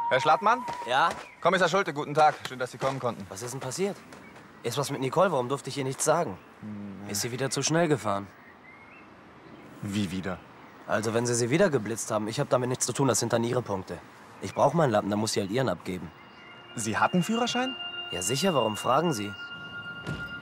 Herr Schlattmann? Ja? Kommissar Schulte, guten Tag. Schön, dass Sie kommen konnten. Was ist denn passiert? Ist was mit Nicole? Warum durfte ich ihr nichts sagen? Ist sie wieder zu schnell gefahren? Wie wieder? Also, wenn sie wieder geblitzt haben, ich habe damit nichts zu tun, das sind dann ihre Punkte. Ich brauche meinen Lappen, dann muss sie halt ihren abgeben. Sie hatten Führerschein? Ja sicher, warum fragen Sie?